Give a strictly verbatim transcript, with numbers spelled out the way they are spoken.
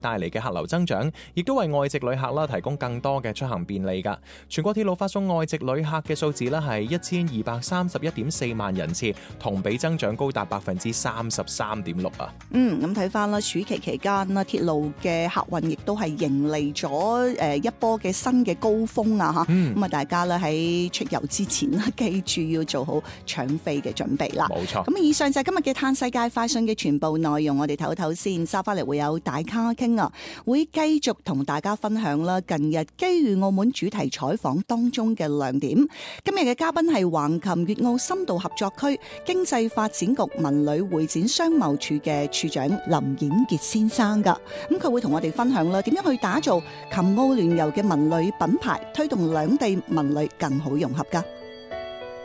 帶嚟嘅客流增長，亦都為外籍旅客啦提供更多嘅出行便利㗎。全國鐵路發送外籍旅客嘅數字咧係一千二百三十一點四萬人次，同比增長高達百分之三十三點六啊。 嗯，咁睇翻啦，暑期期間啦，鐵路嘅客運亦都係迎嚟咗誒一波嘅新嘅高峰啊！嚇、嗯，咁啊，大家咧喺出遊之前啦，記住要做好搶飛嘅準備啦。 冇錯。 咁以上就係今日嘅嘆世界快訊嘅全部內容，我哋唞唞先，收翻嚟會有大咖傾啊，會繼續同大家分享啦。近日機遇澳門主題採訪當中嘅亮點。今日嘅嘉賓係橫琴粵澳深度合作區經濟發展局文旅會展商貿處嘅處長林演傑先生噶，咁佢會同我哋分享啦，點樣去打造琴澳聯遊嘅文旅品牌，推動兩地文旅更好融合噶。